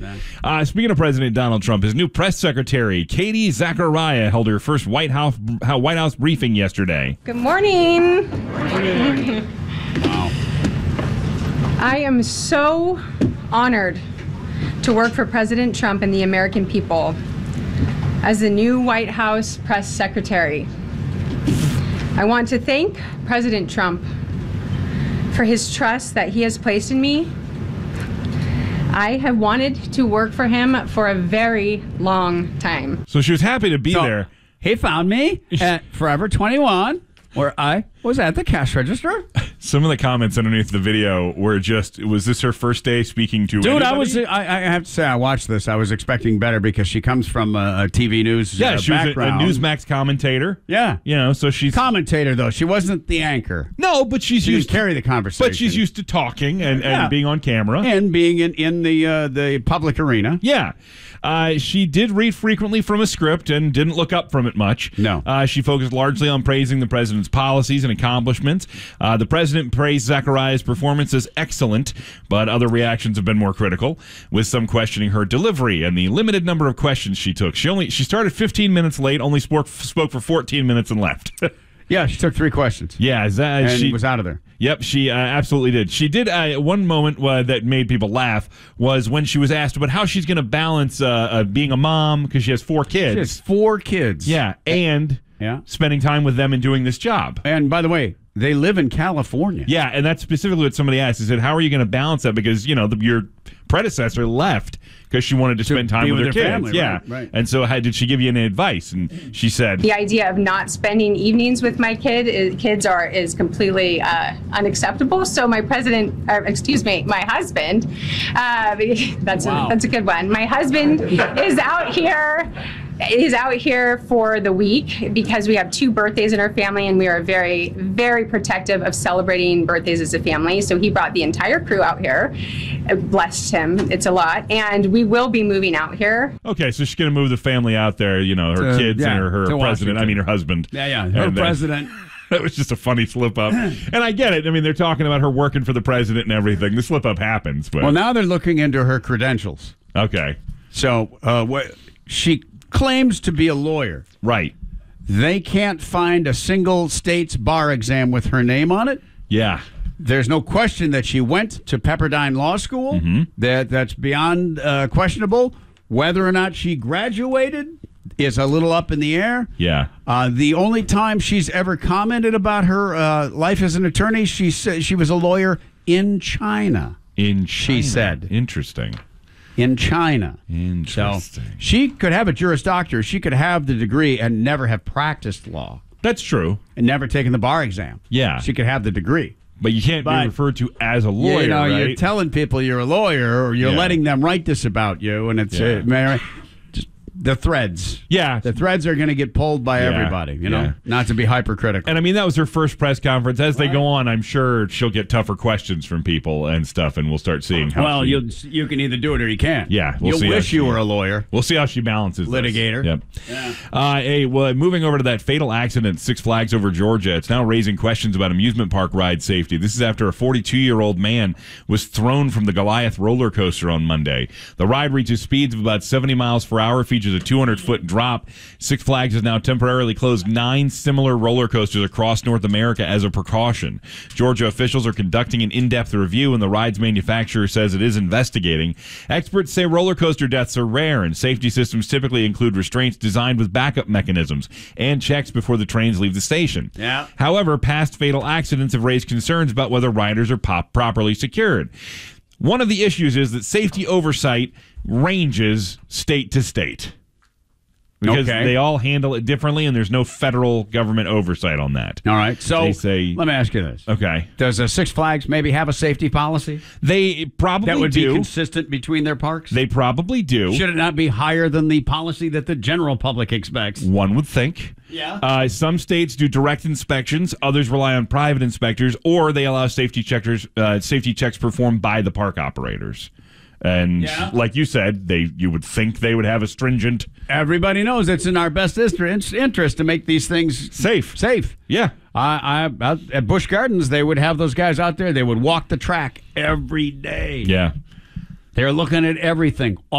Speaking of President Donald Trump, his new press secretary, Katie Zachariah, held her first White House briefing yesterday. Good morning. Wow. I am so honored to work for President Trump and the American people as the new White House press secretary. I want to thank President Trump for his trust that he has placed in me. I have wanted to work for him for a very long time. So she was happy to be there. He found me at Forever 21, where I was at the cash register. Some of the comments underneath the video were just, was this her first day speaking to anybody? I have to say, I watched this. I was expecting better because she comes from a TV news she background. was a Newsmax commentator. Yeah. You know, so she's... Commentator, though. She wasn't the anchor. No, but she didn't carry the conversation. But she's used to talking and being on camera. And being in the public arena. Yeah. She did read frequently from a script and didn't look up from it much. No. She focused largely on praising the president's policies and accomplishments. The president praised Zachariah's performance as excellent, but other reactions have been more critical, with some questioning her delivery and the limited number of questions she took. She started 15 minutes late, only spoke for 14 minutes and left. Yeah, she took 3 questions. Yeah, she was out of there. Yep, she absolutely did. She did one moment that made people laugh was when she was asked about how she's going to balance being a mom because she has 4 kids. She has 4 kids. Yeah, and spending time with them and doing this job. And by the way, they live in California. Yeah, and that's specifically what somebody asked. He said, how are you going to balance that? Because, you know, your predecessor left because she wanted to spend time with her kids. Family, yeah. Right. And so did she give you any advice? And she said... The idea of not spending evenings with my kids is completely unacceptable. So my husband, that's a good one. My husband is out here. Is out here for the week because we have 2 birthdays in our family and we are very, very protective of celebrating birthdays as a family. So he brought the entire crew out here. Blessed him. It's a lot. And we will be moving out here. Okay, so she's going to move the family out there, you know, her kids and her president. Washington. I mean, her husband. Yeah, her president. That was just a funny slip up. And I get it. I mean, they're talking about her working for the president and everything. The slip up happens. But... Well, now they're looking into her credentials. Okay. So she claims to be a lawyer. Right. They can't find a single state's bar exam with her name on it. Yeah. There's no question that she went to Pepperdine Law School. Mm-hmm. That's beyond questionable. Whether or not she graduated is a little up in the air. Yeah. The only time she's ever commented about her life as an attorney, she said she was a lawyer in China. She said. Interesting. In China. Interesting. So she could have a Juris Doctor. She could have the degree and never have practiced law. That's true. And never taken the bar exam. Yeah. She could have the degree. But you can't be referred to as a lawyer, right? You're telling people you're a lawyer or you're letting them write this about you. And it's just the threads. Yeah. The threads are going to get pulled by everybody, you know, not to be hypercritical. And I mean, that was her first press conference. As they go on, I'm sure she'll get tougher questions from people and stuff, and we'll start seeing how Well, you can either do it or you can't. Yeah. You'll wish you were a lawyer. We'll see how she balances Litigator. This. Yep. Yeah. Moving over to that fatal accident at Six Flags over Georgia, it's now raising questions about amusement park ride safety. This is after a 42-year-old man was thrown from the Goliath roller coaster on Monday. The ride reaches speeds of about 70 miles per hour, features a 200-foot drop. Six Flags has now temporarily closed 9 similar roller coasters across North America as a precaution. Georgia officials are conducting an in-depth review, and the ride's manufacturer says it is investigating. Experts say roller coaster deaths are rare, and safety systems typically include restraints designed with backup mechanisms and checks before the trains leave the station. Yeah. However, past fatal accidents have raised concerns about whether riders are properly secured. One of the issues is that safety oversight ranges state to state. Because they all handle it differently, and there's no federal government oversight on that. All right. So they say, let me ask you this. Okay. Does Six Flags maybe have a safety policy? They probably do. That would be consistent between their parks? They probably do. Should it not be higher than the policy that the general public expects? One would think. Yeah. Some states do direct inspections. Others rely on private inspectors, or they allow safety checks performed by the park operators. And like you said, you would think they would have a stringent... Everybody knows it's in our best interest to make these things safe. Yeah. At Busch Gardens, they would have those guys out there. They would walk the track every day. Yeah. They're looking at everything.